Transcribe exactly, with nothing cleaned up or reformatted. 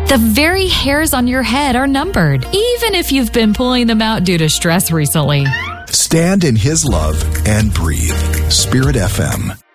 The very hairs on your head are numbered, even if you've been pulling them out due to stress recently. Stand in His love and breathe. Spirit F M.